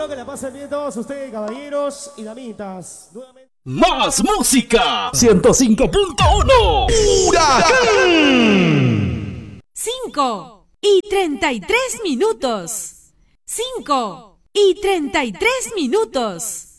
Que la pasen bien todos ustedes, caballeros y damitas. Nuevamente. Más música. 105.1. ¡Huracán! 5:33. 5:33.